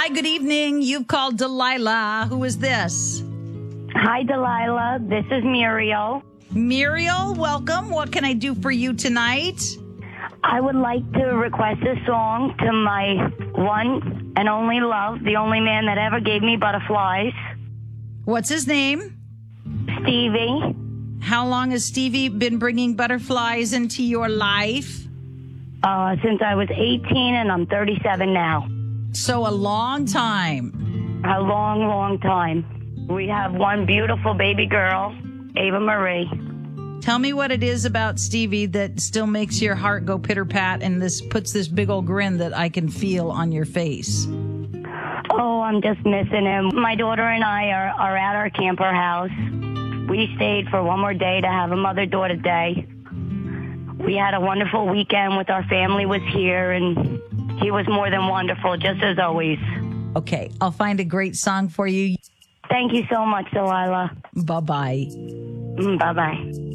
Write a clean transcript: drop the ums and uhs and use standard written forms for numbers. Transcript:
Hi, good evening. You've called Delilah. Who is this? Hi, Delilah. This is Muriel. Muriel, welcome. What can I do for you tonight? I would like to request a song to my one and only love, the only man that ever gave me butterflies, What's his name? Stevie. How long has Stevie been bringing butterflies into your life? Since I was 18 and I'm 37 now. So a long time. A long, long time. We have one beautiful baby girl, Ava Marie. Tell me what it is about Stevie that still makes your heart go pitter-pat and this puts this big old grin that I can feel on your face. Oh, I'm just missing him. My daughter and I are at our camper house. We stayed for one more day to have a mother-daughter day. We had a wonderful weekend with our family was here, and he was more than wonderful, just as always. Okay, I'll find a great song for you. Thank you so much, Delilah. Bye-bye. Bye-bye.